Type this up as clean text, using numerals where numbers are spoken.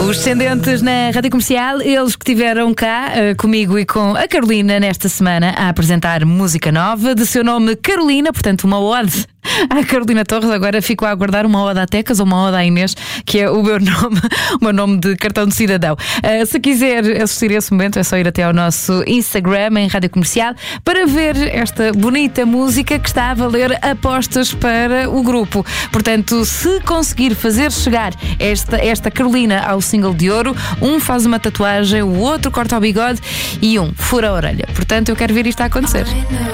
Os Descendentes na Rádio Comercial, eles que tiveram cá comigo e com a Carolina nesta semana a apresentar música nova de seu nome Carolina, portanto uma ode à Carolina Torres. Agora fico a aguardar uma ode à Tecas ou uma ode à Inês, que é o meu nome, o meu nome de cartão de cidadão. Se quiser assistir a esse momento é só ir até ao nosso Instagram em Rádio Comercial para ver esta bonita música que está a valer apostas para o grupo. Portanto, se conseguir fazer chegar esta Carolina ao single de ouro, um faz uma tatuagem, o outro corta o bigode e um fura a orelha. Portanto, eu quero ver isto a acontecer.